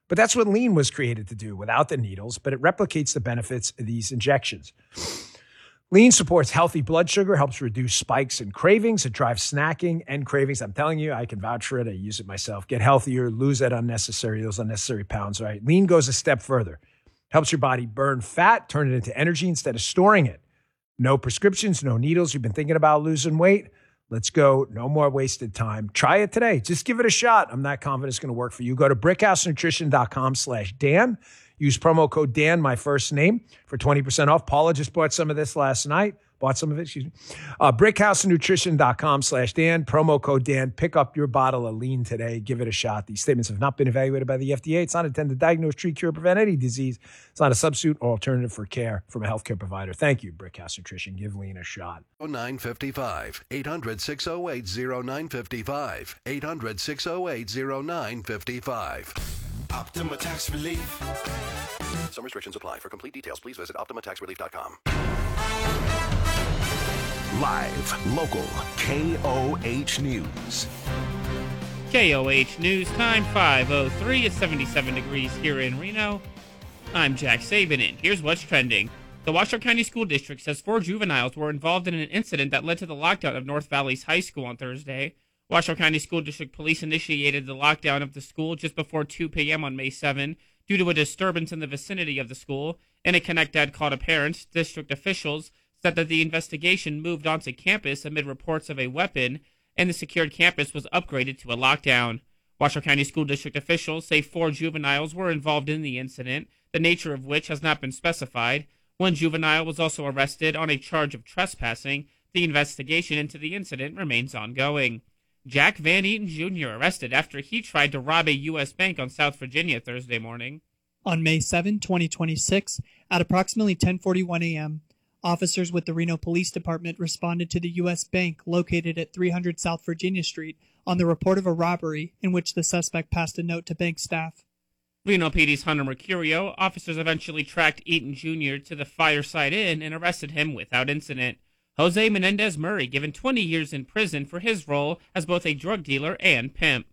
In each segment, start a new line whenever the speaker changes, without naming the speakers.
But that's what lean was created to do without the needles, but it replicates the benefits of these injections. Lean supports healthy blood sugar, helps reduce spikes and cravings. It drives snacking and cravings. I'm telling you, I can vouch for it. I use it myself. Get healthier, lose those unnecessary pounds, right? Lean goes a step further. Helps your body burn fat, turn it into energy instead of storing it. No prescriptions, no needles. You've been thinking about losing weight? Let's go. No more wasted time. Try it today. Just give it a shot. I'm not confident it's going to work for you. Go to brickhousenutrition.com/Dan. Use promo code Dan, my first name, for 20% off. Paula just bought some of this last night. Brickhousenutrition.com/Dan. Promo code Dan. Pick up your bottle of lean today. Give it a shot. These statements have not been evaluated by the FDA. It's not intended to diagnose, treat, cure, prevent any disease. It's not a substitute or alternative for care from a healthcare provider. Thank you, Brickhouse Nutrition. Give lean a shot.
0955 800-608-0955 800-608-0955.
Optima Tax Relief.
Some restrictions apply. For complete details, please visit OptimaTaxRelief.com.
Live, local, KOH News.
KOH News time 5:03. It's 77 degrees here in Reno. I'm Jack Saban, and here's what's trending. The Washoe County School District says 4 juveniles were involved in an incident that led to the lockdown of North Valley's high school on Thursday. Washoe County School District Police initiated the lockdown of the school just before 2 p.m. on May 7 due to a disturbance in the vicinity of the school. In a Connect ad call to parents, district officials said that the investigation moved onto campus amid reports of a weapon, and the secured campus was upgraded to a lockdown. Washoe County School District officials say 4 juveniles were involved in the incident, the nature of which has not been specified. One juvenile was also arrested on a charge of trespassing. The investigation into the incident remains ongoing. Jack Van Eaton Jr. arrested after he tried to rob a U.S. bank on South Virginia Thursday morning.
On May 7, 2026, at approximately 10:41 a.m., officers with the Reno Police Department responded to the U.S. Bank located at 300 South Virginia Street on the report of a robbery in which the suspect passed a note to bank staff.
Reno PD's Hunter Mercurio, officers eventually tracked Eaton Jr. to the Fireside Inn and arrested him without incident. Jose Menendez Murray given 20 years in prison for his role as both a drug dealer and pimp.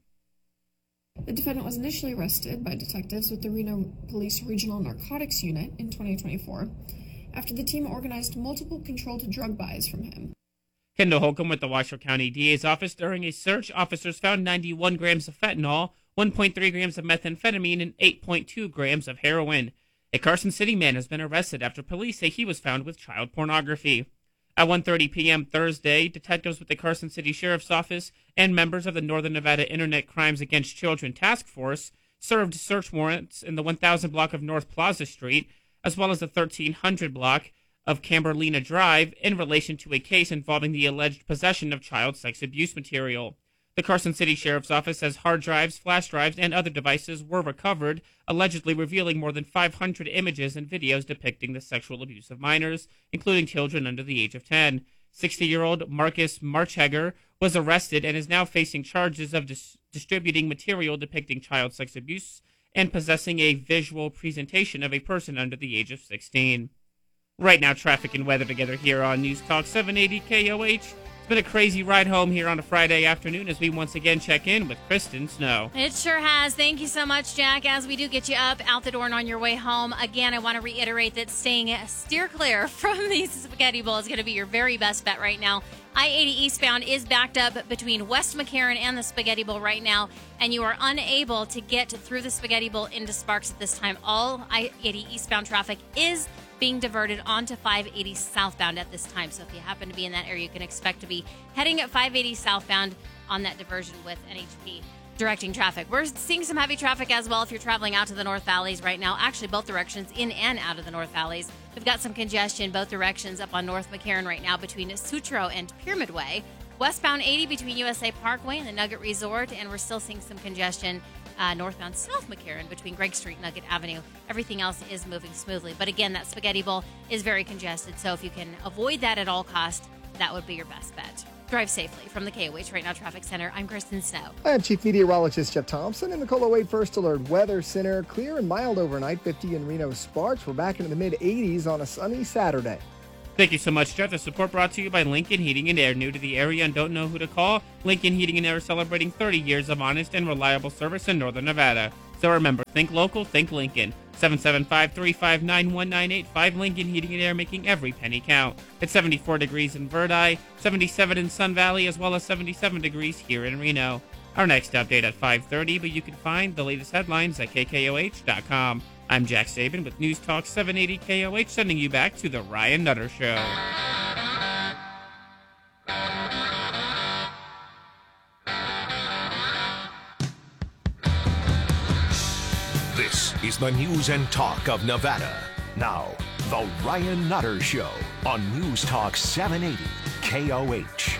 The defendant was initially arrested by detectives with the Reno Police Regional Narcotics Unit in 2024 after the team organized multiple controlled drug buys from him.
Kendall Holcomb with the Washoe County DA's office. During a search, officers found 91 grams of fentanyl, 1.3 grams of methamphetamine, and 8.2 grams of heroin. A Carson City man has been arrested after police say he was found with child pornography. At 1:30 p.m. Thursday, detectives with the Carson City Sheriff's Office and members of the Northern Nevada Internet Crimes Against Children Task Force served search warrants in the 1000 block of North Plaza Street, as well as the 1300 block of Camberlina Drive, in relation to a case involving the alleged possession of child sex abuse material. The Carson City Sheriff's Office says hard drives, flash drives, and other devices were recovered, allegedly revealing more than 500 images and videos depicting the sexual abuse of minors, including children under the age of 10. 60-year-old Marcus Marchegger was arrested and is now facing charges of distributing material depicting child sex abuse and possessing a visual presentation of a person under the age of 16. Right now, traffic and weather together here on News Talk 780 KOH. It's been a crazy ride home here on a Friday afternoon as we once again check in with Kristen Snow.
It sure has. Thank you so much, Jack. As we do get you up, out the door, and on your way home, again, I want to reiterate that steer clear from the Spaghetti Bowl is going to be your very best bet right now. I-80 eastbound is backed up between West McCarran and the Spaghetti Bowl right now, and you are unable to get through the Spaghetti Bowl into Sparks at this time. All I-80 eastbound traffic is being diverted onto 580 southbound at this time. So if you happen to be in that area, you can expect to be heading at 580 southbound on that diversion with NHP directing traffic. We're seeing some heavy traffic as well if you're traveling out to the North Valleys right now. Actually, both directions, in and out of the North Valleys. We've got some congestion both directions up on North McCarran right now between Sutro and Pyramid Way. Westbound 80 between USA Parkway and the Nugget Resort, and we're still seeing some congestion northbound South McCarran between Greg Street and Nugget Avenue. Everything else is moving smoothly. But again, that Spaghetti Bowl is very congested, so if you can avoid that at all costs, that would be your best bet. Drive safely. From the KOH Right Now Traffic Center, I'm Kristen Snow.
I'm Chief Meteorologist Jeff Thompson in the Cola Wade First Alert Weather Center. Clear and mild overnight, 50 in Reno Sparks. We're back into the mid-80s on a sunny Saturday.
Thank you so much, Jeff. The support brought to you by Lincoln Heating and Air. New to the area and don't know who to call? Lincoln Heating and Air is celebrating 30 years of honest and reliable service in Northern Nevada. So remember, think local, think Lincoln. 775-359-1985, Lincoln Heating and Air, making every penny count. It's 74 degrees in Verdi, 77 in Sun Valley, as well as 77 degrees here in Reno. Our next update at 5:30, but you can find the latest headlines at KKOH.com. I'm Jack Saban with News Talk 780 KOH, sending you back to the Ryan Nutter Show.
This is the news and talk of Nevada. Now, the Ryan Nutter Show on News Talk 780 KOH.